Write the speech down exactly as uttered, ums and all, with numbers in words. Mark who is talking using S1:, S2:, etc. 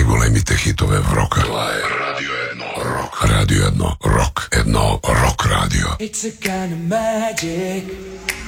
S1: най-големите хитове в рока. Това е Радио едно Рок. Радио едно Рок. Едно рок радио.
S2: It's a kind of magic.